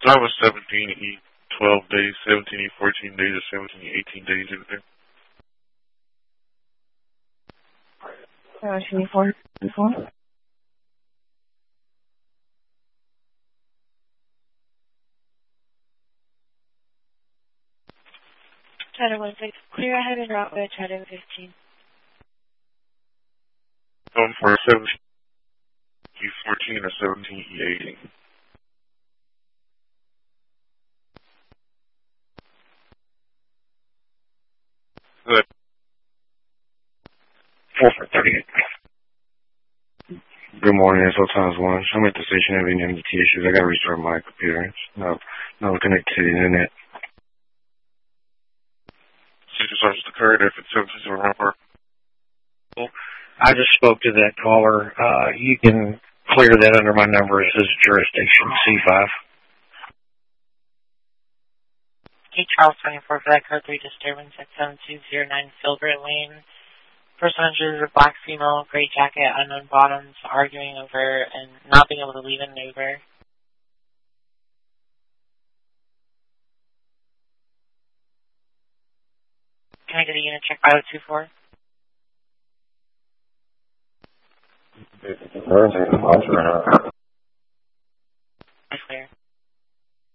So I was 17E 12 days, 17E 14 days, or 17E 18 days, anything. 17E 4. Chatham 16, clear ahead and route with Chatham 15. Going for 17E 14 or 17E 18. Good. 4 for 38. Good morning, SO Times 1. I'm at the station having MDT issues. I gotta restart my computer. No connected to the internet. Station service occurred if it's 720 around park. I just spoke to that caller. You can clear that under my number. It says jurisdiction C5. Hey, Charles 24 for that code 3 disturbance at 7209 Filbert Lane. Personages of black female, gray jacket, unknown bottoms, arguing over and not being able to leave an Uber. Can I get a unit check 5024? Clear.